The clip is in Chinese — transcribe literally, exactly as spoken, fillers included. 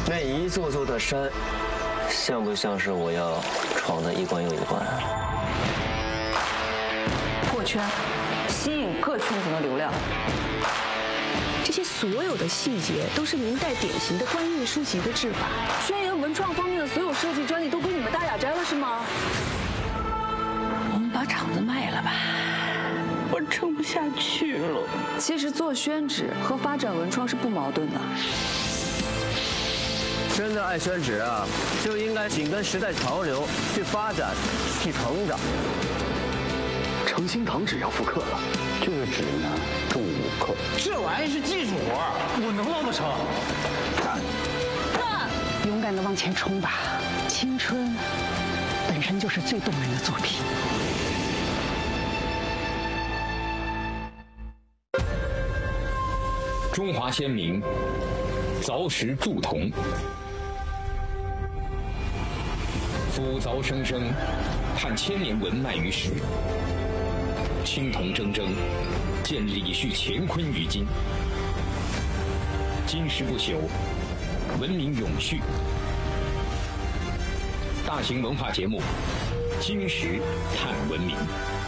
那一座座的山，像不像是我要闯的一关又一关？ 破圈，吸引各圈层的流量。 这些所有的细节都是明代典型的官印书籍的制法。 轩辕文创方面的所有设计专利都归你们大雅斋了，是吗？ 我们把厂子卖了吧，我撑不下去了。 其实做宣纸和发展文创是不矛盾的。 真的爱宣纸啊，就应该紧跟时代潮流去发展、去成长。 诚心堂纸要复刻了，这个纸呢重五克， 这玩意是技术活，我能捞得成。 干！ 干！勇敢的往前冲吧，青春本身就是最动人的作品。 中华先民，凿石铸铜，夫凿生生，盼千年文脉于史。青铜铮铮，见李旭乾坤于今。金石不朽，文明永续。大型文化节目《金石探文明》。